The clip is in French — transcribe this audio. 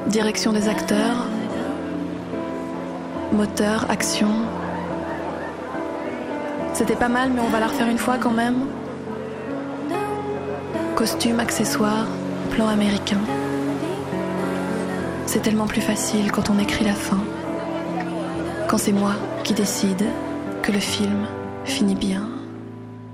direction des acteurs, moteur, action. C'était pas mal, mais on va la refaire une fois quand même. Costumes, accessoires, plan américain. C'est tellement plus facile quand on écrit la fin. Quand c'est moi qui décide que le film finit bien.